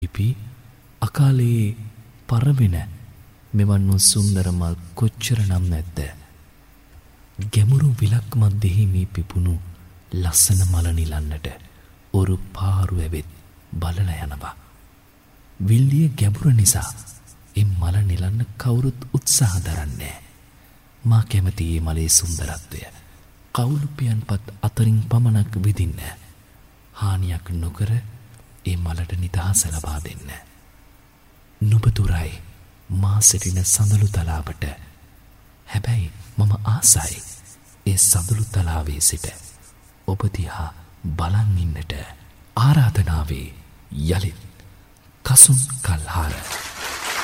ඉපි අකාලේ පරවෙන මෙවන් වූ සුන්දර මල් කොච්චරනම් නැද්ද? ගැඹුරු විලක් මැදෙහි මේ පිපුණු ලස්සන මල නිලන්නට ඔරු පාරු ඇවෙත් බලලා යනවා. විල්ලිය ගැඹුර නිසා ඒ මල නිලන්න කවුරුත් උත්සාහ දරන්නේ. මා කැමති මේ මලේ සුන්දරත්වය කවුළුපියන්පත් අතරින් පමණක් විඳින්න. හානියක් නොකර ඒ මලට නිදහස ලබා දෙන්න. නුඹතුරයි මා සිටින සඳලු තලාවට. හැබැයි මම ආසයි ඒ සඳලු තලාවේ සිට ඔබ දිහා බලන් ඉන්නට. ආරාධනාවේ යලිත් කසුන් කල්හාර.